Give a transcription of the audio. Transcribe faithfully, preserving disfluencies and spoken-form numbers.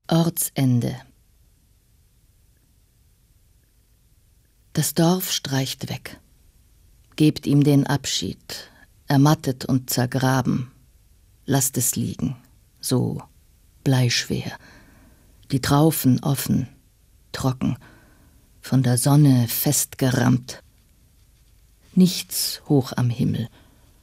Ortsende. Das Dorf streicht weg, gebt ihm den Abschied, ermattet und zergraben, lasst es liegen, so bleischwer, die Traufen offen, trocken, von der Sonne festgerammt. Nichts hoch am Himmel,